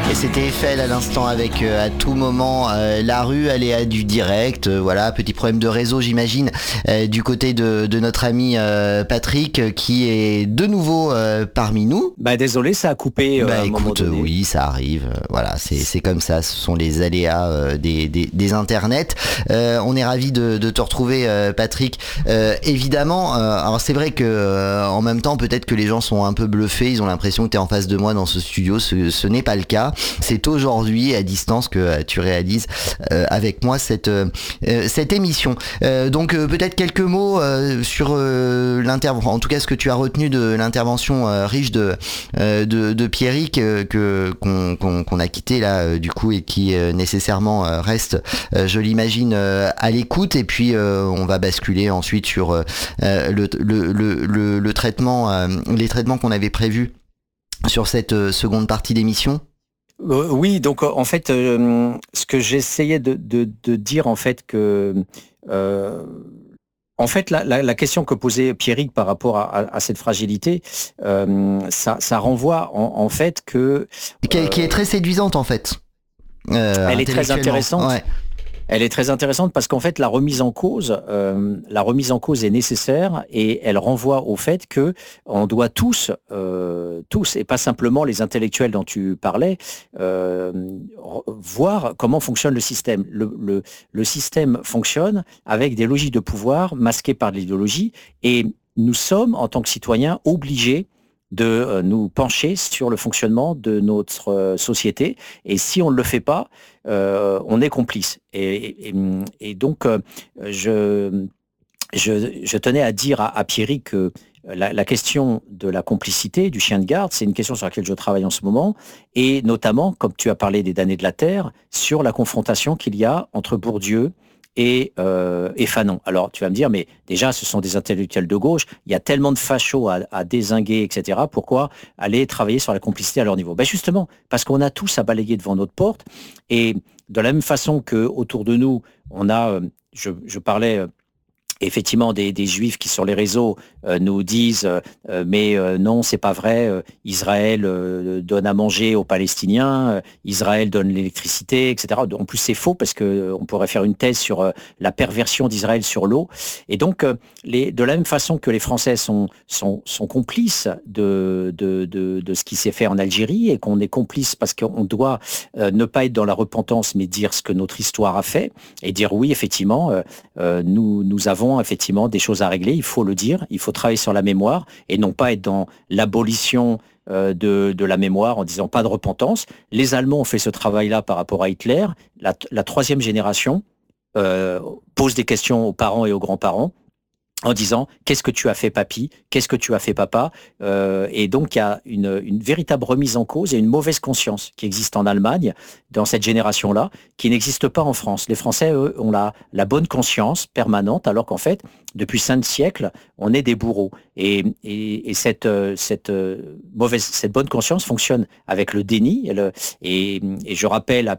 Et c'était Eiffel à l'instant avec à tout moment la rue, aléa du direct, voilà, petit problème de réseau j'imagine du côté de notre ami Patrick qui est de nouveau parmi nous. Bah désolé, ça a coupé à un moment Écoute, donné. oui, ça arrive, voilà, c'est comme ça, ce sont les aléas des internets. On est ravis de te retrouver Patrick. Évidemment, alors c'est vrai que en même temps peut-être que les gens sont un peu bluffés, ils ont l'impression que tu es en face de moi dans ce studio, ce n'est pas le cas. C'est aujourd'hui à distance que tu réalises avec moi cette émission. Donc peut-être quelques mots sur l'intervention, en tout cas ce que tu as retenu de l'intervention riche de Pierrick qu'on a quitté là du coup et qui nécessairement reste, je l'imagine, à l'écoute. Et puis on va basculer ensuite sur le traitement, les traitements qu'on avait prévus sur cette seconde partie d'émission. Oui, donc en fait, ce que j'essayais de dire en fait que en fait la question que posait Pierrick par rapport à cette fragilité, ça renvoie en fait que qui est très séduisante en fait. Elle est très intéressante. Ouais. Elle est très intéressante parce qu'en fait, la remise en cause est nécessaire et elle renvoie au fait que on doit tous, et pas simplement les intellectuels dont tu parlais, voir comment fonctionne le système. Le système fonctionne avec des logiques de pouvoir masquées par de l'idéologie et nous sommes, en tant que citoyens, obligés de nous pencher sur le fonctionnement de notre société. Et si on ne le fait pas, on est complice. Et donc, je tenais à dire à Pierrick que la question de la complicité du chien de garde, c'est une question sur laquelle je travaille en ce moment, et notamment, comme tu as parlé des damnés de la Terre, sur la confrontation qu'il y a entre Bourdieu et Fanon. Alors, tu vas me dire, mais déjà, ce sont des intellectuels de gauche, il y a tellement de fachos à dézinguer, etc. Pourquoi aller travailler sur la complicité à leur niveau? Ben justement, parce qu'on a tous à balayer devant notre porte, et de la même façon qu'autour de nous, on a, je parlais effectivement des juifs qui sur les réseaux nous disent mais non, c'est pas vrai, Israël donne à manger aux Palestiniens, Israël donne l'électricité, etc. En plus c'est faux parce que on pourrait faire une thèse sur la perversion d'Israël sur l'eau. Et donc de la même façon que les Français sont complices de ce qui s'est fait en Algérie et qu'on est complice parce qu'on doit ne pas être dans la repentance mais dire ce que notre histoire a fait et dire oui effectivement nous avons effectivement des choses à régler, il faut le dire, il faut travailler sur la mémoire et non pas être dans l'abolition de la mémoire en disant pas de repentance. Les Allemands ont fait ce travail-là par rapport à Hitler. La troisième génération pose des questions aux parents et aux grands-parents en disant qu'est-ce que tu as fait papy, qu'est-ce que tu as fait papa, et donc il y a une véritable remise en cause et une mauvaise conscience qui existe en Allemagne dans cette génération-là, qui n'existe pas en France. Les Français, eux, ont la bonne conscience permanente, alors qu'en fait, depuis 5 siècles, on est des bourreaux. Et cette bonne conscience fonctionne avec le déni. Et je rappelle